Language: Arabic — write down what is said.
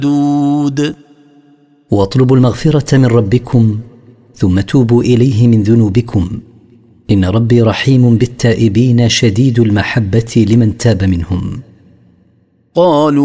واطلبوا المغفرة من ربكم ثم توبوا إليه من ذنوبكم إن ربي رحيم بالتائبين شديد المحبة لمن تاب منهم. قالوا